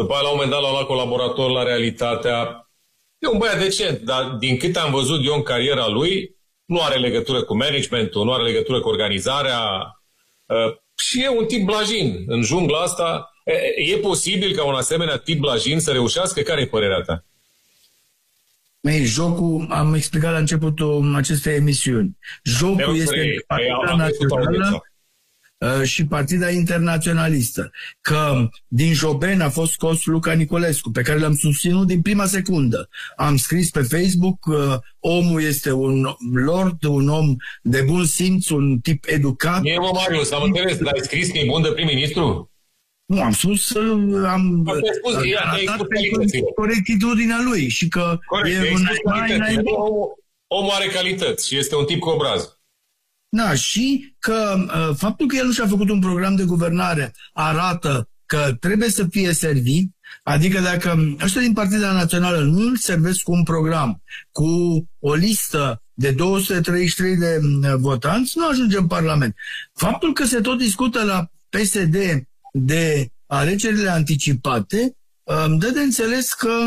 După aia, la un moment dat, l-au luat colaborator la Realitatea. E un băiat decent, dar din câte am văzut eu în cariera lui, nu are legătură cu managementul, nu are legătură cu organizarea. Și e un tip blajin. În jungla asta, e posibil ca un asemenea tip blajin să reușească? Care e părerea ta? Jocul, am explicat la începutul acestei emisiuni. Jocul este Partida Națională și Partida Internaționalistă. Că din Joben a fost scos Luca Nicolescu, pe care l-am susținut din prima secundă. Am scris pe Facebook că omul este un lord, un om de bun simț, un tip educat. Marius, am înțeles, dar ai scris că e bun de prim-ministru? Nu, am spus, am arătat pe corectitudinea lui și că e un omul are calități și este un tip cu obraz. Da, și că faptul că el nu și-a făcut un program de guvernare arată că trebuie să fie servit, adică dacă ăștia din Partida Națională nu îl servesc cu un program, cu o listă de 233 de votanți, nu ajunge în Parlament. Faptul că se tot discută la PSD de alegerile anticipate, dă de înțeles că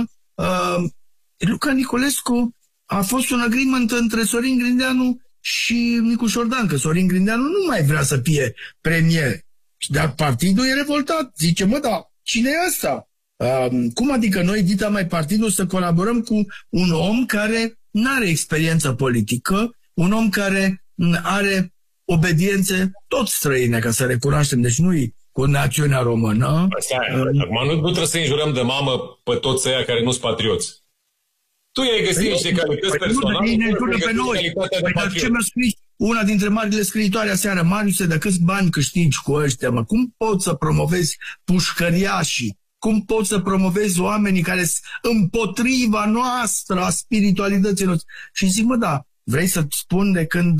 Luca Nicolescu a fost un agreement între Sorin Grindeanu și Nicu Șordan, că Sorin Grindeanu nu mai vrea să fie premier. Dar partidul e revoltat. Zice, mă, dar cine e ăsta? Cum adică noi, dita mai partidul, să colaborăm cu un om care nu are experiență politică, un om care are obediențe tot străine, ca să recunoaștem, deci nu-i cu națiunea română. Acum nu trebuie să înjurăm de mamă pe toți ăia care nu sunt patrioți. Tu i-ai găsit niște calități personale. Pe noi. Ce mi-a scris una dintre marile scriitoare aseară, Mariuse, de câți bani câștigi cu ăștia, mă? Cum poți să promovezi pușcăriașii? Cum poți să promovezi oamenii care sunt împotriva noastră, a spiritualității noastre? Și zic, mă, da, vrei să-ți spun de când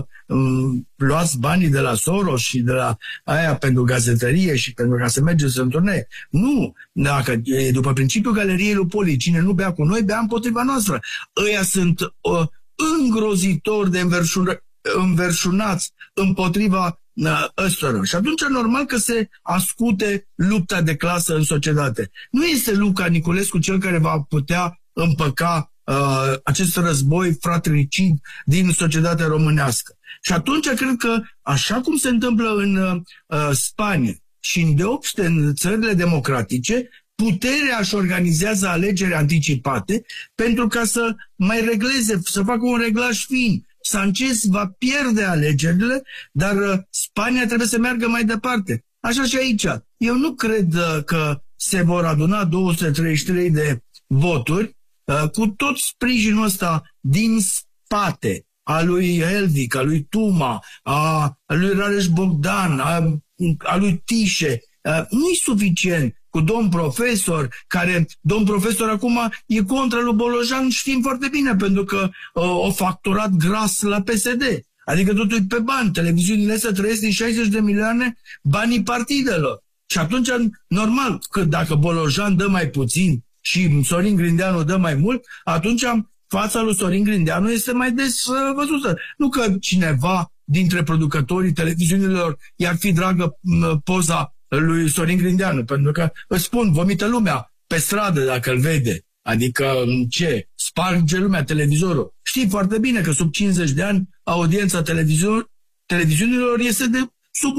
luați banii de la Soros și de la aia pentru gazetărie și pentru ca să mergeți în turnee? Nu. Dacă e după principiul galeriei lui Poli, cine nu bea cu noi, bea împotriva noastră. Ăia sunt îngrozitori de înverșunați împotriva ăstora. Și atunci normal că se ascute lupta de clasă în societate. Nu este Luca Nicolescu cel care va putea împăca acest război fratricid din societatea românească. Și atunci cred că, așa cum se întâmplă în Spania și îndeopște în țările democratice, puterea își organizează alegeri anticipate pentru ca să mai regleze, să facă un reglaj fin. Sanchez va pierde alegerile, dar Spania trebuie să meargă mai departe. Așa și aici. Eu nu cred că se vor aduna 233 de voturi cu tot sprijinul ăsta din spate, a lui Helvic, a lui Tuma, a lui Rareș Bogdan, a lui Tișe. Nu-i suficient cu domn profesor, care domn profesor acum e contra lui Bolojan, știm foarte bine, pentru că o facturat gras la PSD. Adică totul e pe bani. Televiziunile astea trăiesc din 60 de milioane banii partidelor. Și atunci, normal, că dacă Bolojan dă mai puțin și Sorin Grindeanu dă mai mult, atunci fața lui Sorin Grindeanu este mai des văzută. Nu că cineva dintre producătorii televiziunilor i-ar fi dragă poza lui Sorin Grindeanu, pentru că, îți spun, vomită lumea pe stradă dacă îl vede. Adică, ce? Sparge lumea televizorul. Știi foarte bine că sub 50 de ani audiența televiziunilor este de sub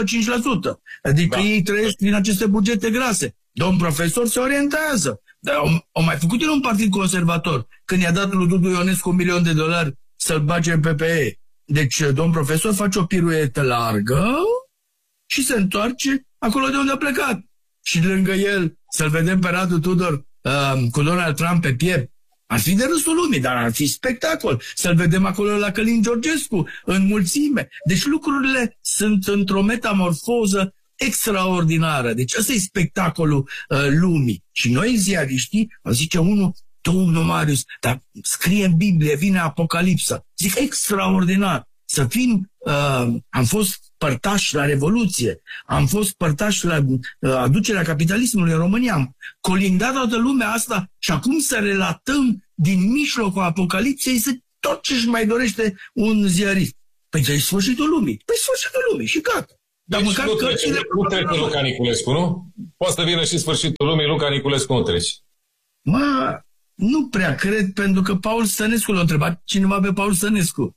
1,5%. Adică ei trăiesc din aceste bugete grase. Domn profesor se orientează. Dar au mai făcut el un partid conservator când i-a dat lui Dudu Ionescu $1.000.000 să-l bage în PPE. Deci, domn profesor face o piruetă largă și se întoarce acolo de unde a plecat. Și lângă el să-l vedem pe Radu Tudor cu Donald Trump pe piept. Ar fi de râsul lumii, dar ar fi spectacol. Să-l vedem acolo la Călin Georgescu, în mulțime. Deci lucrurile sunt într-o metamorfoză extraordinară. Deci ăsta e spectacolul lumii. Și noi, ziariștii, zice unul, domnul Marius, dar scrie în Biblie, vine Apocalipsa. Zic, extraordinar. Să fim, am fost părtași la Revoluție, am fost părtași la aducerea capitalismului în România, am colindat toată lumea asta și acum să relatăm din mijlocul Apocalipsei tot ce își mai dorește un ziarist. Păi e sfârșitul lumii. Păi sfârșitul lumii și gata. Dar deci măcar cărțile... Nu trece Luca Niculescu, nu? Poate să vină și sfârșitul lumii, Luca Niculescu nu trece. Nu prea cred, pentru că Paul Stănescu l-a întrebat cineva pe Paul Stănescu.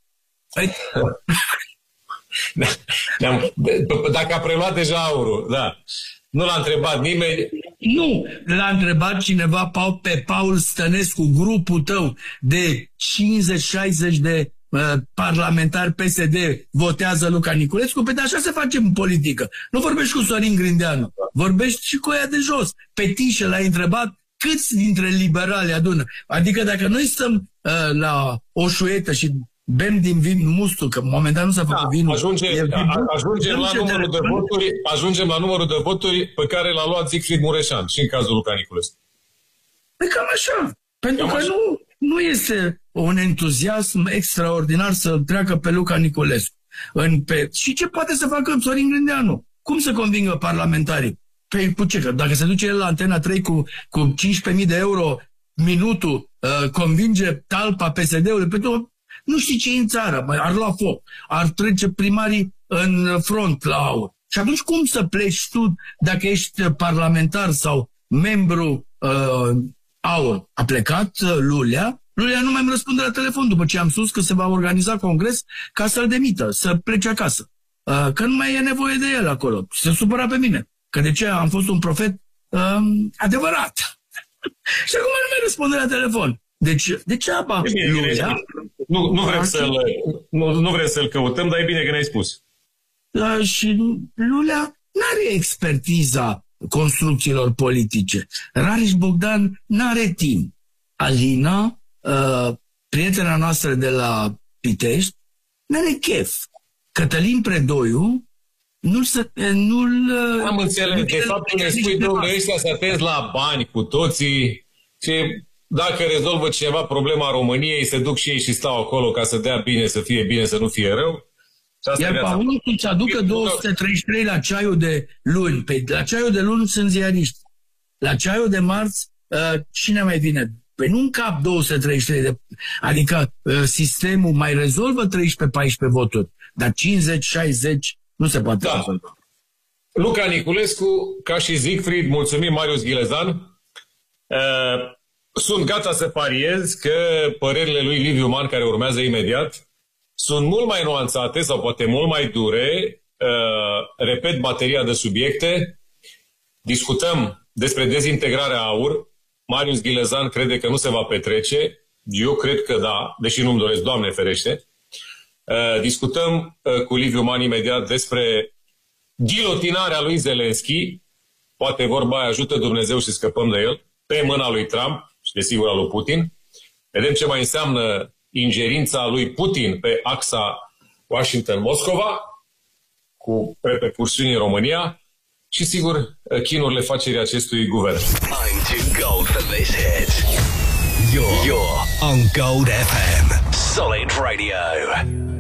Dacă a preluat deja aurul, da. Nu l-a întrebat nimeni. Nu, l-a întrebat cineva pe Paul Stănescu, grupul tău de 50-60 de parlamentari PSD votează Luca Niculescu, pe de așa se face în politică. Nu vorbești cu Sorin Grindeanu, vorbești și cu ea de jos. Pe Tișă l-ai întrebat câți dintre liberali adună. Adică dacă noi stăm la o șuietă și bem din vin mustul, că momentan nu s-a făcut vinul. Ajungem la numărul de voturi pe care l-a luat Siegfried Mureșan și în cazul Luca Niculescu. Păi cam așa. Pentru că nu este un entuziasm extraordinar să treacă pe Luca Niculescu. Și ce poate să facă Sorin Grindeanu? Cum să convingă parlamentarii? Păi cu ce? Că dacă se duce el la Antena 3 cu 15.000 de euro minutul, convinge talpa PSD-ului, pe tu nu știi ce e în țară, ar lua foc, ar trece primarii în front la aur. Și atunci cum să pleci tu dacă ești parlamentar sau membru aur? A plecat Lulea, Lulea nu mai îmi răspunde la telefon după ce am spus că se va organiza congres ca să-l demită, să plece acasă. Că nu mai e nevoie de el acolo. Se supăra pe mine. Că de ce am fost un profet adevărat. Și acum nu mai răspunde la telefon. Deci, degeaba Lulea... Nu vrem să-l căutăm, dar e bine că ne-ai spus. Și Lulea n-are expertiza construcțiilor politice. Rareș Bogdan n-are timp. Alina, prietena noastră de la Pitești, n-are chef. Cătălin Predoiu nu-l... Am înțeles. De fapt, ne spui, domnule, ăștia să atenți la bani cu toții și dacă rezolvă cineva problema României, se duc și ei și stau acolo ca să dea bine, să fie bine, să nu fie rău. Iar Paul să-ți aducă 233 la ceaiul de luni. Păi la ceaiul de luni sunt ziariști. La ceaiul de marți, cine mai vine? Păi nu în cap 233 adică sistemul mai rezolvă 13-14 voturi, dar 50-60 nu se poate rezolva. Luca Niculescu, ca și Siegfried, mulțumim Marius Ghilezan. Sunt gata să pariez că părerile lui Liviu Man, care urmează imediat, sunt mult mai nuanțate sau poate mult mai dure. Repet bateria de subiecte. Discutăm despre dezintegrarea AUR. Marius Ghilezan crede că nu se va petrece. Eu cred că da, deși nu-mi doresc, Doamne ferește. Discutăm cu Liviu Man imediat despre ghilotinarea lui Zelenski. Poate vorba aia, ajută Dumnezeu și scăpăm de el, pe mâna lui Trump și desigur a lui Putin. Vedem ce mai înseamnă ingerința lui Putin pe axa Washington-Moscova cu repercursiuni în România și sigur chinurile facerii acestui guvern. I'm too gold for this hit. You're on Gold FM. Solid Radio.